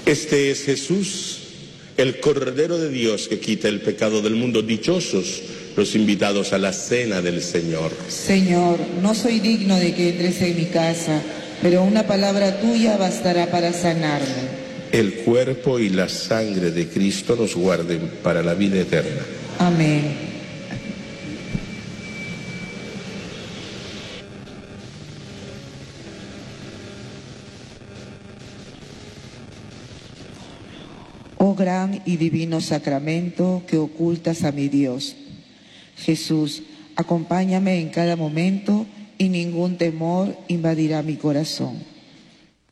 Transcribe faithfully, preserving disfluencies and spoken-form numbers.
Este es Jesús, el Cordero de Dios que quita el pecado del mundo. Dichosos los invitados a la cena del Señor. Señor, no soy digno de que entres en mi casa, pero una palabra tuya bastará para sanarme. El cuerpo y la sangre de Cristo nos guarden para la vida eterna. Amén. Oh gran y divino sacramento que ocultas a mi Dios. Jesús, acompáñame en cada momento y ningún temor invadirá mi corazón.